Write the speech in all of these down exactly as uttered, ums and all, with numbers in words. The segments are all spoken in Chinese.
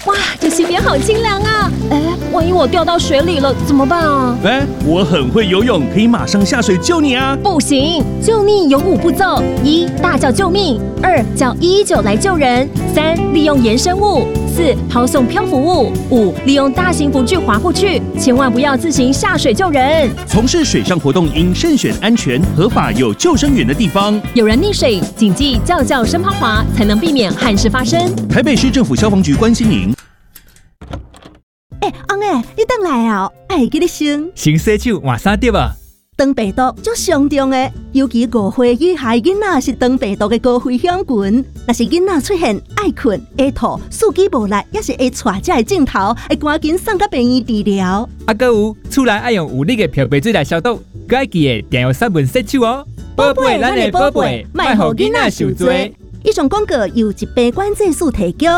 哇，这溪边好清凉啊！哎，万一我掉到水里了怎么办啊？ 哎，我很会游泳，可以马上下水救你啊！ 不行，救溺有五步骤：一、大叫救命；二、叫一一九来救人；三、利用衍生物；四、抛送漂浮物；五、利用大型浮具滑过去。千万不要自行下水救人。 从事水上活动应慎选安全、合法、有救生员的地方。 有人溺水，谨记叫叫声抛滑，才能避免憾事发生。 台北市政府消防局关心您。 哎、欸，翁诶，你回来啊？爱记得先先洗手换衫对吧？ 肠病毒足严重的，尤其五岁以下囡仔是肠病毒的高危险群。若是囡仔出现爱困、会吐、四肢无力，也是会带这个镜头，会赶紧送到病院治疗。 啊，搁有厝内爱用有力的漂白水来消毒，该记得定用三分洗手哦。 宝贝，咱的宝贝，莫让囡仔受罪。以上广告由疾病管制署提供。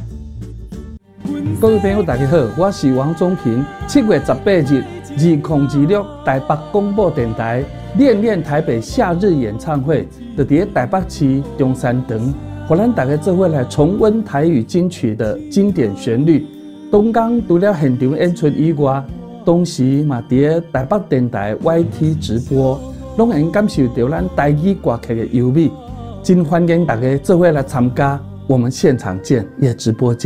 各位朋友，大家好，我是王宗平。七月十八日，二零二六台北广播电台《恋恋台北》夏日演唱会，就伫台北市中山堂，互咱大家做伙来重温台语金曲的经典旋律。东港除了现场演出以外，同时嘛伫台北电台 Y T 直播，拢能感受到咱台语歌曲的优美。真欢迎大家做伙来参加，我们现场见，也直播见。